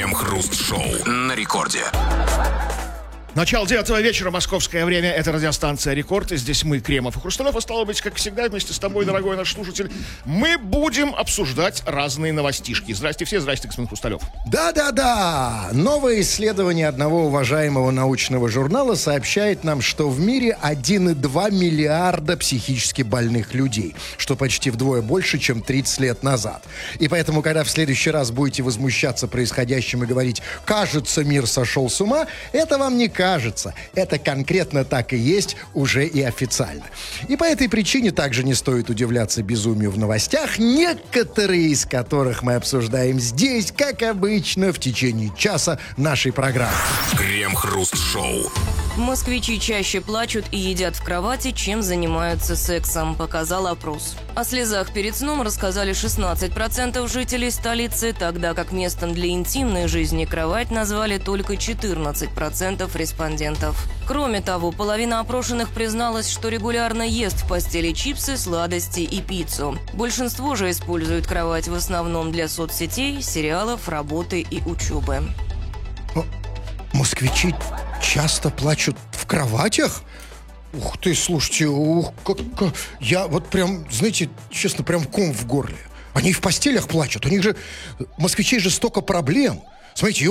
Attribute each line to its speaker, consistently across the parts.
Speaker 1: Крем-хруст-шоу на рекорде.
Speaker 2: Начало 9 вечера, московское время. Это радиостанция «Рекорд». И здесь мы, Кремов и Хрусталев. А стало быть, как всегда, вместе с тобой, дорогой наш слушатель, мы будем обсуждать разные новостишки. Здрасте все, здрасте, господин Хрусталев.
Speaker 3: Да-да-да! Новое исследование одного уважаемого научного журнала сообщает нам, что в мире 1,2 миллиарда психически больных людей, что почти вдвое больше, чем 30 лет назад. И поэтому, когда в следующий раз будете возмущаться происходящим и говорить «кажется, мир сошел с ума», это вам не кажется. Это конкретно так и есть уже и официально. И по этой причине также не стоит удивляться безумию в новостях, некоторые из которых мы обсуждаем здесь, как обычно, в течение часа нашей программы.
Speaker 1: Крем-хруст-шоу.
Speaker 4: Москвичи чаще плачут и едят в кровати, чем занимаются сексом, показал опрос. О слезах перед сном рассказали 16% жителей столицы, тогда как местом для интимной жизни кровать назвали только 14% респондентов. Кроме того, половина опрошенных призналась, что регулярно ест в постели чипсы, сладости и пиццу. Большинство же используют кровать в основном для соцсетей, сериалов, работы и учебы.
Speaker 3: Москвичи часто плачут в кроватях? Ух ты, слушайте, я вот прям, знаете, честно, прям ком в горле. Они и в постелях плачут, у них же, москвичей же столько проблем. Смотрите, и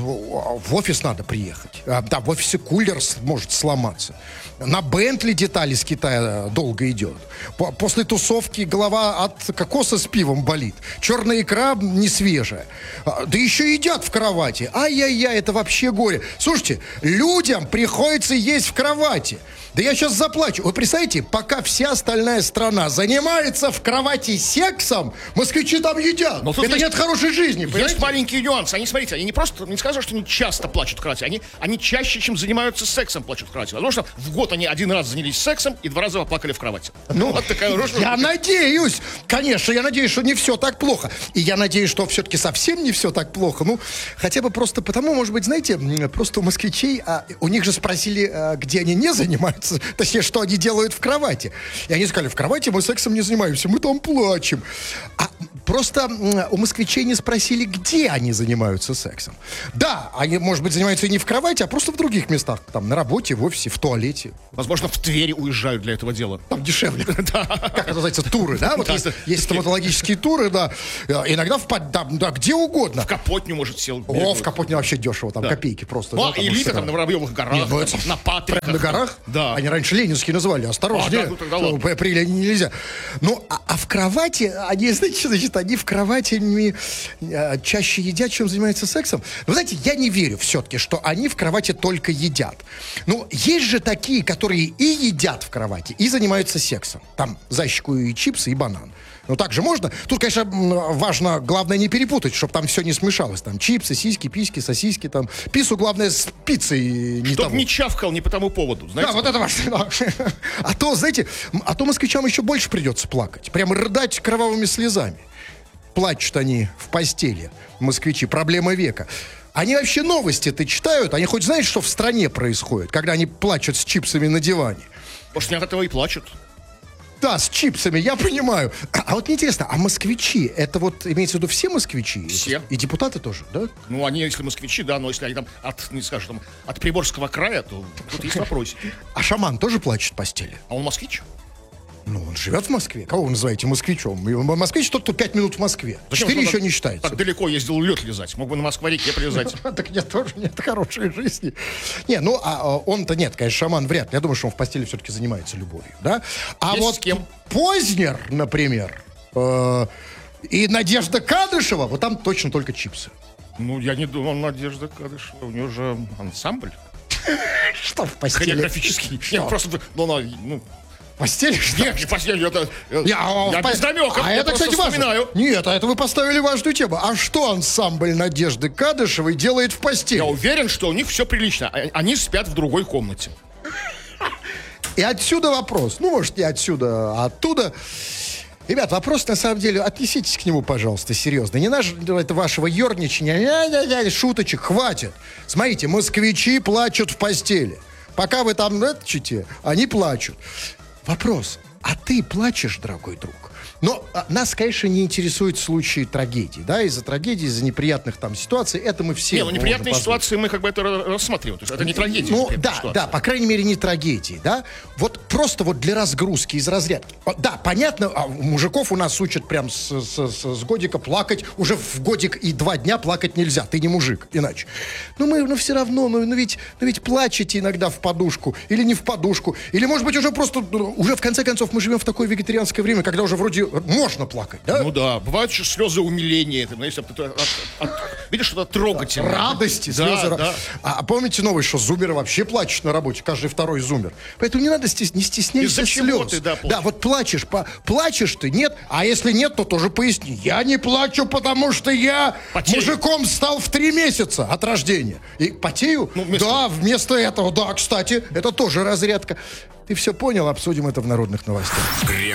Speaker 3: в офис надо приехать. Да, в офисе кулер может сломаться. На Бентли детали с Китая долго идет. После тусовки голова от кокоса с пивом болит. Черная икра не свежая. Да еще едят в кровати. Ай-яй-яй, это вообще горе. Слушайте, людям приходится есть в кровати. Да я сейчас заплачу. Вы представляете, пока вся остальная страна занимается в кровати сексом, москвичи там едят. Это нет хорошей жизни, понимаете?
Speaker 2: Есть маленький нюанс. Они, смотрите, они не просто, не сказали, что они часто плачут в кровати. Они чаще, чем занимаются сексом, плачут в кровати. Потому что в год они один раз занялись сексом и 2 раза поплакали в кровати.
Speaker 3: Ну,
Speaker 2: вот такая
Speaker 3: я надеюсь. Конечно, я надеюсь, что не все так плохо. И я надеюсь, что все-таки совсем не все так плохо. Ну, хотя бы просто потому, может быть, знаете, просто у москвичей, у них же спросили, где они не занимаются. Точнее, что они делают в кровати. И они сказали, в кровати мы сексом не занимаемся, мы там плачем. А просто у москвичей не спросили, где они занимаются сексом. Да, они, может быть, занимаются и не в кровати, а просто в других местах. Там, на работе, в офисе, в туалете.
Speaker 2: Возможно, в Твери уезжают для этого дела.
Speaker 3: Там дешевле. Как это называется, туры, да? Вот есть стоматологические туры, да. Иногда где угодно.
Speaker 2: В Капотню, может, сел.
Speaker 3: В Капотню вообще дешево, там копейки просто.
Speaker 2: Ну, элита там на Воробьевых горах, на Патриках.
Speaker 3: На горах?
Speaker 2: Да.
Speaker 3: Они раньше ленинские называли, осторожнее. При Ленине нельзя. Ну, а в кровати, они, значит, они в кровати чаще едят, чем занимаются сексом. Но, знаете, я не верю все-таки, что они в кровати только едят. Ну, есть же такие, которые и едят в кровати, и занимаются сексом. Там за щеку и чипсы, и банан. Ну, так же можно. Тут, конечно, важно, главное не перепутать, чтобы там все не смешалось. Там чипсы, сиськи, письки, сосиски, там. Пиццу, главное, с пиццей не
Speaker 2: Чтоб не чавкал не по тому поводу, знаете?
Speaker 3: Да, вот это важно. А то, знаете, москвичам еще больше придется плакать. Прямо рыдать кровавыми слезами. Плачут они в постели, москвичи. Проблема века. Они вообще новости-то читают? Они хоть знают, что в стране происходит, когда они плачут с чипсами на диване?
Speaker 2: Может, они от этого и плачут.
Speaker 3: Да, с чипсами, я понимаю. А вот мне интересно, а москвичи, это вот имеется в виду все москвичи?
Speaker 2: Все.
Speaker 3: И депутаты тоже, да?
Speaker 2: Ну, они, если москвичи, да, но если они там от Приморского края, то тут есть вопросики.
Speaker 3: А шаман тоже плачет в постели?
Speaker 2: А он москвич?
Speaker 3: Ну, он живет в Москве. Кого вы называете москвичом? Москвич тот, кто 5 минут в Москве. 4 еще не считается.
Speaker 2: Так далеко ездил лед лизать. Мог бы на Москва-реке прилезать.
Speaker 3: Так нет, тоже нет хорошей жизни. Не, ну, а он-то нет, конечно, шаман вряд ли. Я думаю, что он в постели все-таки занимается любовью, да? А вот
Speaker 2: с кем?
Speaker 3: Познер, например, и Надежда Кадышева, вот там точно только чипсы.
Speaker 2: Ну, я не думал, Надежда Кадышева, у нее же ансамбль.
Speaker 3: Что в постели?
Speaker 2: Хореографический. Я просто,
Speaker 3: Постель?
Speaker 2: Нет, не постель, я без намеков,
Speaker 3: а
Speaker 2: я
Speaker 3: это, кстати,
Speaker 2: вспоминаю.
Speaker 3: важно. Нет, а это вы поставили важную тему. А что ансамбль Надежды Кадышевой делает в постели?
Speaker 2: Я уверен, что у них все прилично. Они спят в другой комнате.
Speaker 3: И отсюда вопрос. Ну, может, не отсюда, а оттуда. Ребят, вопрос, на самом деле, отнеситесь к нему, пожалуйста, серьезно. Не это вашего ерничания, шуточек, хватит. Смотрите, москвичи плачут в постели. Пока вы там чите, они плачут. Вопрос, а ты плачешь, дорогой друг? Но нас, конечно, не интересуют случаи трагедий, да, из-за трагедий, из-за неприятных там ситуаций, это мы все...
Speaker 2: Не, ну неприятные ситуации мы как бы это рассматриваем, то есть это не трагедия.
Speaker 3: Ну, да, по крайней мере, не трагедии, да. Вот просто вот для разгрузки из разряда. Да, понятно, мужиков у нас учат прям с годика плакать, уже в годик и 2 дня плакать нельзя, ты не мужик, иначе. Но все равно, ведь плачете иногда в подушку, или не в подушку, или, может быть, уже просто, уже в конце концов, мы живем в такое вегетарианское время, когда уже вроде можно плакать, да?
Speaker 2: Ну да, бывают еще слезы умиления, если видишь, что-то трогательное.
Speaker 3: Радости,
Speaker 2: да,
Speaker 3: слезы.
Speaker 2: Да.
Speaker 3: А помните новый, что зумеры вообще плачут на работе, каждый второй зумер. Поэтому не надо не стесняйся
Speaker 2: Из-за чего
Speaker 3: слез.
Speaker 2: ты, да,
Speaker 3: да, вот плачешь, плачешь ты, нет, а если нет, то тоже поясни. Я не плачу, потому что я мужиком стал в 3 месяца от рождения. И потею? Вместо этого, да, кстати, это тоже разрядка. Ты все понял, обсудим это в народных новостях.